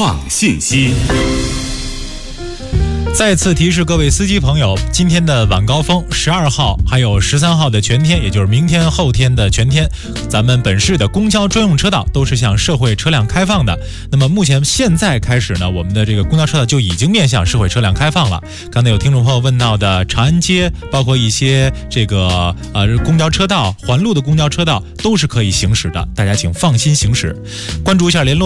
创信息。 再次提示各位司机朋友，今天的晚高峰12号还有13号的全天，也就是明天后天的全天，咱们本市的公交专用车道都是向社会车辆开放的。那么现在开始呢，我们的这个公交车道就已经面向社会车辆开放了。刚才有听众朋友问到的长安街，包括一些这个公交车道、环路的公交车道都是可以行驶的，大家请放心行驶。关注一下联络